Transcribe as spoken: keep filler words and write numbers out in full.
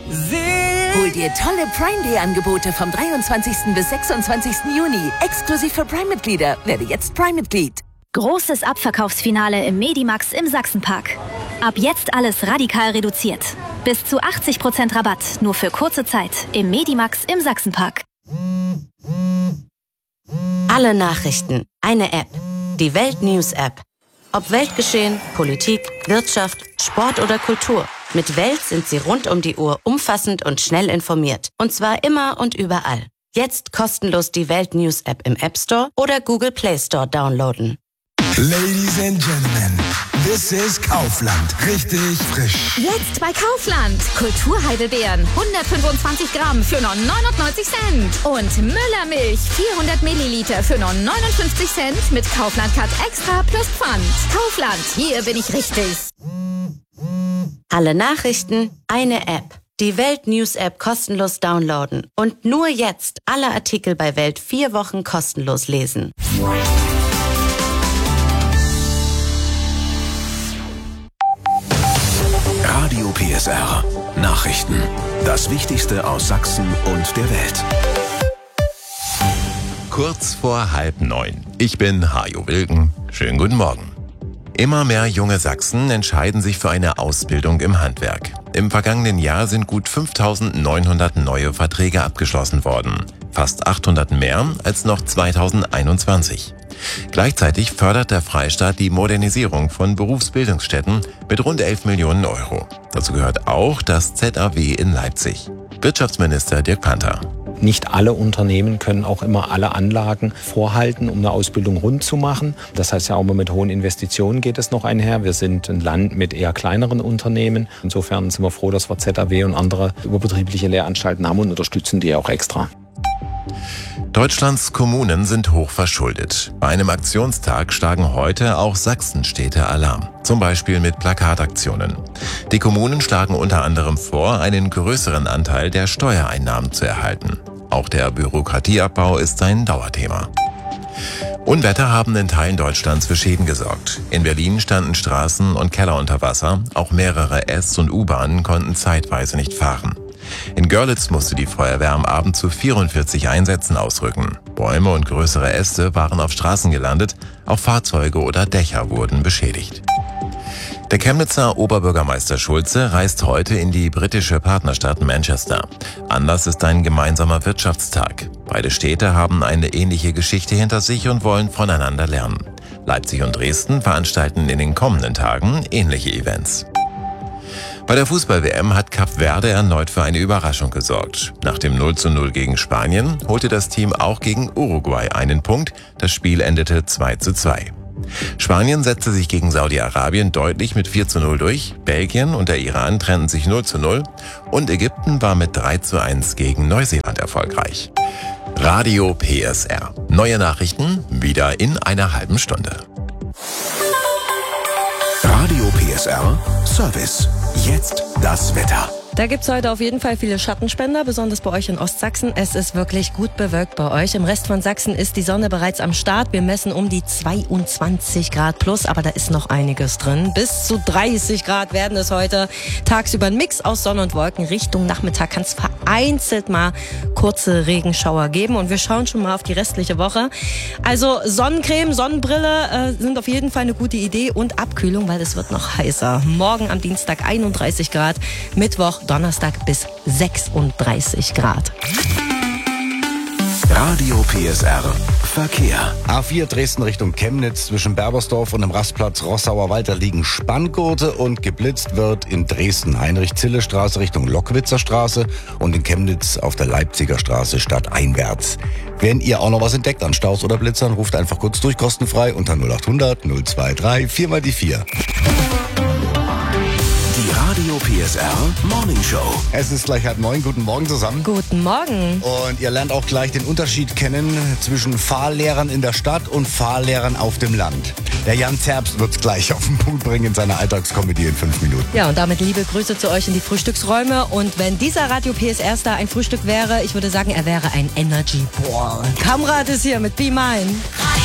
Hol dir tolle Prime-Day-Angebote vom dreiundzwanzigsten bis sechsundzwanzigsten Juni. Exklusiv für Prime-Mitglieder. Werde jetzt Prime-Mitglied. Großes Abverkaufsfinale im Medimax im Sachsenpark. Ab jetzt alles radikal reduziert. Bis zu achtzig Prozent Rabatt, nur für kurze Zeit im Medimax im Sachsenpark. Alle Nachrichten, eine App. Die Welt-News-App. Ob Weltgeschehen, Politik, Wirtschaft, Sport oder Kultur. Mit Welt sind Sie rund um die Uhr umfassend und schnell informiert. Und zwar immer und überall. Jetzt kostenlos die Welt-News-App im App Store oder Google Play Store downloaden. Ladies and Gentlemen, this is Kaufland. Richtig frisch. Jetzt bei Kaufland. Kulturheidelbeeren, hundertfünfundzwanzig Gramm für nur neunundneunzig Cent. Und Müllermilch, vierhundert Milliliter für nur neunundfünfzig Cent mit Kaufland Cut Extra plus Pfand. Kaufland, hier bin ich richtig. Alle Nachrichten, eine App. Die Welt-News-App kostenlos downloaden. Und nur jetzt alle Artikel bei Welt vier Wochen kostenlos lesen. Radio P S R. Nachrichten. Das Wichtigste aus Sachsen und der Welt. Kurz vor halb neun. Ich bin Hajo Wilken. Schönen guten Morgen. Immer mehr junge Sachsen entscheiden sich für eine Ausbildung im Handwerk. Im vergangenen Jahr sind gut fünftausendneunhundert neue Verträge abgeschlossen worden. Fast achthundert mehr als noch zweitausendeinundzwanzig. Gleichzeitig fördert der Freistaat die Modernisierung von Berufsbildungsstätten mit rund elf Millionen Euro. Dazu gehört auch das Z A W in Leipzig. Wirtschaftsminister Dirk Panther. Nicht alle Unternehmen können auch immer alle Anlagen vorhalten, um eine Ausbildung rund zu machen. Das heißt ja auch immer mit hohen Investitionen geht es noch einher. Wir sind ein Land mit eher kleineren Unternehmen. Insofern sind wir froh, dass wir Z A W und andere überbetriebliche Lehranstalten haben und unterstützen die auch extra. Deutschlands Kommunen sind hoch verschuldet. Bei einem Aktionstag schlagen heute auch Sachsenstädte Alarm. Zum Beispiel mit Plakataktionen. Die Kommunen schlagen unter anderem vor, einen größeren Anteil der Steuereinnahmen zu erhalten. Auch der Bürokratieabbau ist ein Dauerthema. Unwetter haben in Teilen Deutschlands für Schäden gesorgt. In Berlin standen Straßen und Keller unter Wasser. Auch mehrere S- und U-Bahnen konnten zeitweise nicht fahren. In Görlitz musste die Feuerwehr am Abend zu vierundvierzig Einsätzen ausrücken. Bäume und größere Äste waren auf Straßen gelandet, auch Fahrzeuge oder Dächer wurden beschädigt. Der Chemnitzer Oberbürgermeister Schulze reist heute in die britische Partnerstadt Manchester. Anlass ist ein gemeinsamer Wirtschaftstag. Beide Städte haben eine ähnliche Geschichte hinter sich und wollen voneinander lernen. Leipzig und Dresden veranstalten in den kommenden Tagen ähnliche Events. Bei der Fußball-W M hat Kap Verde erneut für eine Überraschung gesorgt. Nach dem null zu null gegen Spanien holte das Team auch gegen Uruguay einen Punkt. Das Spiel endete zwei zu zwei. Spanien setzte sich gegen Saudi-Arabien deutlich mit vier zu null durch. Belgien und der Iran trennten sich null zu null. Und Ägypten war mit drei zu eins gegen Neuseeland erfolgreich. Radio P S R. Neue Nachrichten wieder in einer halben Stunde. Radio P S R Service. Jetzt das Wetter. Da gibt's heute auf jeden Fall viele Schattenspender, besonders bei euch in Ostsachsen. Es ist wirklich gut bewölkt bei euch. Im Rest von Sachsen ist die Sonne bereits am Start. Wir messen um die zweiundzwanzig Grad plus, aber da ist noch einiges drin. Bis zu dreißig Grad werden es heute. Tagsüber ein Mix aus Sonne und Wolken. Richtung Nachmittag kann es vereinzelt mal kurze Regenschauer geben. Und wir schauen schon mal auf die restliche Woche. Also Sonnencreme, Sonnenbrille äh, sind auf jeden Fall eine gute Idee und Abkühlung, weil es wird noch heißer. Morgen am Dienstag einunddreißig Grad, Mittwoch Donnerstag bis sechsunddreißig Grad. Radio P S R Verkehr. A vier Dresden Richtung Chemnitz zwischen Berbersdorf und dem Rastplatz Rossauer Wald, da liegen Spanngurte und geblitzt wird in Dresden Heinrich-Zille-Straße Richtung Lockwitzer Straße und in Chemnitz auf der Leipziger Straße stadteinwärts. Wenn ihr auch noch was entdeckt an Staus oder Blitzern, ruft einfach kurz durch, kostenfrei unter null achthundert null zweiundzwanzig vier mal die vier. Die Radio P S R Morning Show. Es ist gleich halb neun. Guten Morgen zusammen. Guten Morgen. Und ihr lernt auch gleich den Unterschied kennen zwischen Fahrlehrern in der Stadt und Fahrlehrern auf dem Land. Der Jan Zerbst wird es gleich auf den Punkt bringen in seiner Alltagskomödie in fünf Minuten. Ja, und damit liebe Grüße zu euch in die Frühstücksräume. Und wenn dieser Radio P S R-Star ein Frühstück wäre, ich würde sagen, er wäre ein Energy Ball. Kamrat ist hier mit Be Mine.